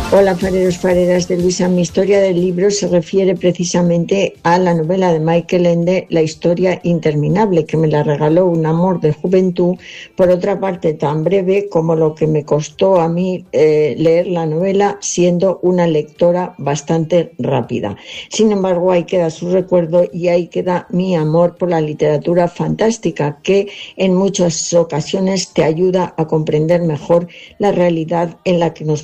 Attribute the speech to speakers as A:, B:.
A: Hola, fareros, fareras de Luisa. Mi historia del libro se refiere precisamente a la novela de Michael Ende, La historia interminable, que me la regaló un amor de juventud, por otra parte tan breve como lo que me costó a mí leer la novela, siendo una lectora bastante rápida. Sin embargo, ahí queda su recuerdo y ahí queda mi amor por la literatura fantástica, que en muchas ocasiones te ayuda a comprender mejor la realidad en la que nos